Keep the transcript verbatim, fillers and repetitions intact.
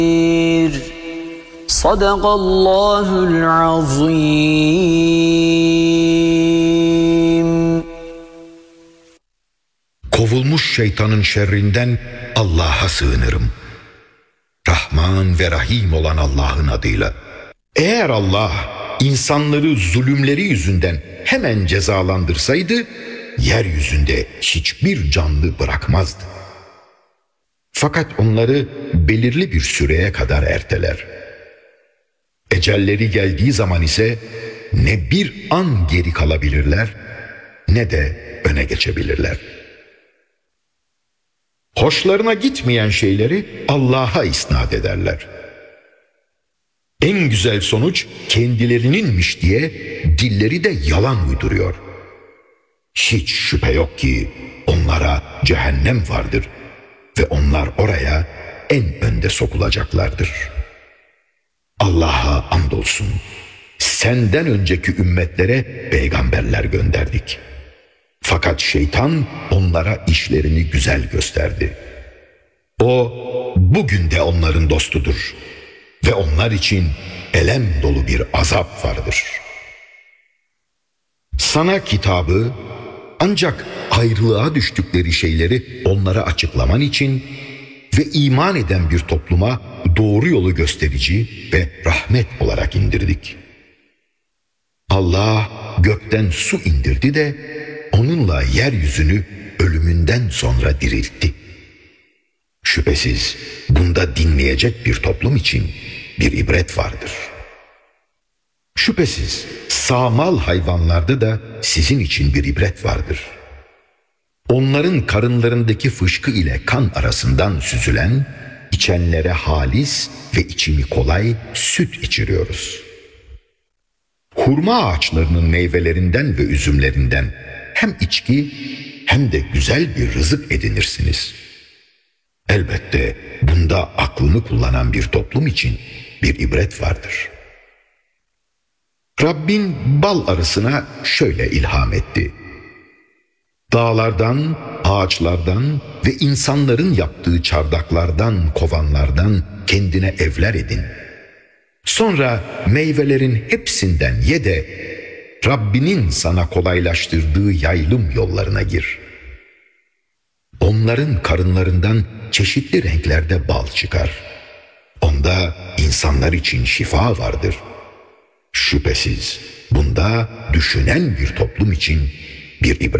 Sadakallahul azim. Kovulmuş şeytanın şerrinden Allah'a sığınırım. Rahman ve Rahim olan Allah'ın adıyla. Eğer Allah insanları zulümleri yüzünden hemen cezalandırsaydı, yeryüzünde hiçbir canlı bırakmazdı. Fakat onları belirli bir süreye kadar erteler. Ecelleri geldiği zaman ise ne bir an geri kalabilirler, ne de öne geçebilirler. Hoşlarına gitmeyen şeyleri Allah'a isnat ederler. En güzel sonuç kendilerininmiş diye dilleri de yalan uyduruyor. Hiç şüphe yok ki onlara cehennem vardır ve onlar oraya en önde sokulacaklardır. Allah'a andolsun, senden önceki ümmetlere peygamberler gönderdik. Fakat şeytan onlara işlerini güzel gösterdi. O bugün de onların dostudur ve onlar için elem dolu bir azap vardır. Sana kitabı ancak ayrılığa düştükleri şeyleri onlara açıklaman için ve iman eden bir topluma doğru yolu gösterici ve rahmet olarak indirdik. Allah gökten su indirdi de onunla yeryüzünü ölümünden sonra diriltti. Şüphesiz bunda dinleyecek bir toplum için bir ibret vardır. Şüphesiz sağmal hayvanlarda da sizin için bir ibret vardır. Onların karınlarındaki fışkı ile kan arasından süzülen, içenlere halis ve içimi kolay süt içiriyoruz. Hurma ağaçlarının meyvelerinden ve üzümlerinden hem içki hem de güzel bir rızık edinirsiniz. Elbette bunda aklını kullanan bir toplum için bir ibret vardır. Rabbin bal arısına şöyle ilham etti. Dağlardan, ağaçlardan ve insanların yaptığı çardaklardan, kovanlardan kendine evler edin. Sonra meyvelerin hepsinden ye de Rabbinin sana kolaylaştırdığı yaylım yollarına gir. Onların karınlarından çeşitli renklerde bal çıkar. Onda insanlar için şifa vardır. Şüphesiz bunda düşünen bir toplum için bir ibret